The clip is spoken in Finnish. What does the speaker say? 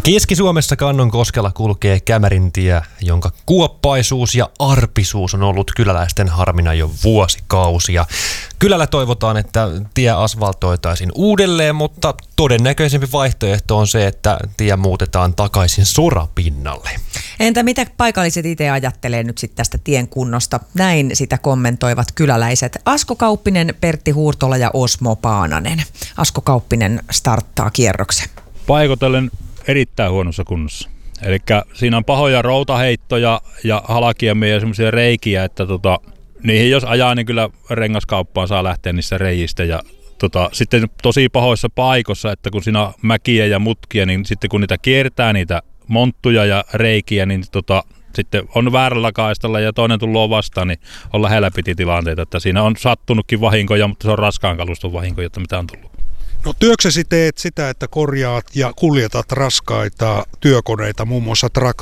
Keski-Suomessa Kannonkoskella kulkee Kämärintie, jonka kuoppaisuus ja arpisuus on ollut kyläläisten harmina jo vuosikausia. Kylällä toivotaan, että tie asfaltoitaisiin uudelleen, mutta todennäköisempi vaihtoehto on se, että tie muutetaan takaisin sorapinnalle. Entä mitä paikalliset itse ajattelee nyt sitten tästä tien kunnosta? Näin sitä kommentoivat kyläläiset Asko Kauppinen, Pertti Huurtola ja Osmo Paananen. Asko Kauppinen starttaa kierroksen. Paikotellen erittäin huonossa kunnossa. Eli siinä on pahoja routaheittoja ja halkiamia ja semmoisia reikiä, että niihin jos ajaa, niin kyllä rengaskauppaan saa lähteä niissä reijistä. Ja sitten tosi pahoissa paikoissa, että kun siinä on mäkiä ja mutkia, niin sitten kun niitä kiertää niitä monttuja ja reikiä, niin sitten on väärällä kaistalla ja toinen tulee vastaan, niin on lähellä piti tilanteita. Että siinä on sattunutkin vahinkoja, mutta se on raskaan kaluston vahinkoja, että mitä on tullut. No työksesi teet sitä, että korjaat ja kuljetat raskaita työkoneita, muun muassa traktoreita.